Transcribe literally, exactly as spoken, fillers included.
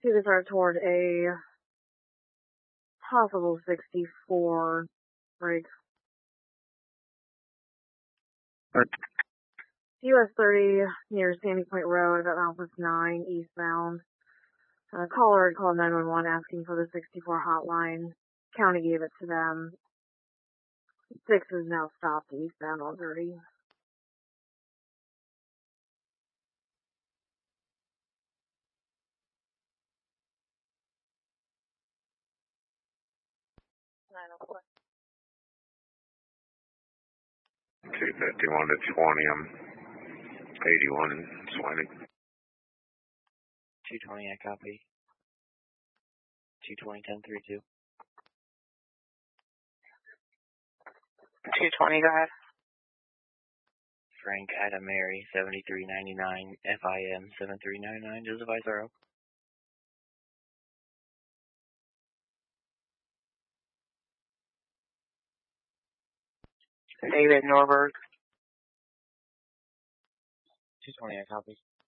to the start toward a possible sixty-four break. Right. U S thirty near Sandy Point Road at Alpha nine eastbound. Uh, caller had called nine one one asking for the sixty-four hotline. County gave it to them. six is now stopped eastbound on thirty. two fifty-one to twenty, I'm eighty-one and twenty. two twenty, I copy. two twenty, ten thirty-two. two twenty, go ahead. Frank Adam Mary, seventy-three ninety-nine, F I M seventy-three ninety-nine, Joseph Izaro. David Norbert. two twenty, I copy.